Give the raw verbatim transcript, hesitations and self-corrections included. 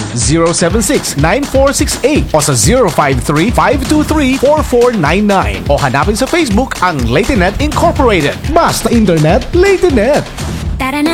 zero seven six nine four six eight o sa zero five three five two three four four nine nine o hanapin sa Facebook ang LateNet Incorporated. Basta Internet, LateNet! Tara na!